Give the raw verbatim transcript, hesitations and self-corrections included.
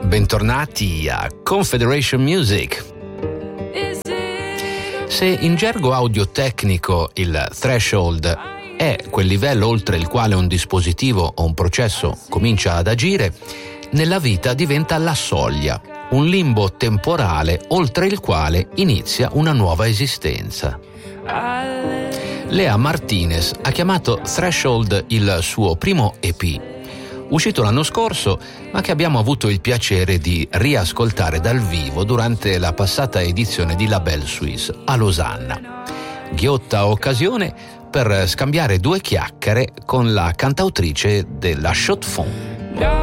bentornati a Confederation Music. Se in gergo audio-tecnico il threshold è quel livello oltre il quale un dispositivo o un processo comincia ad agire, nella vita diventa la soglia, un limbo temporale oltre il quale inizia una nuova esistenza. Lea Martinez ha chiamato Threshold il suo primo E P, uscito l'anno scorso, ma che abbiamo avuto il piacere di riascoltare dal vivo durante la passata edizione di Label Suisse a Losanna. Ghiotta occasione per scambiare due chiacchiere con la cantautrice della Chaux de Fonds.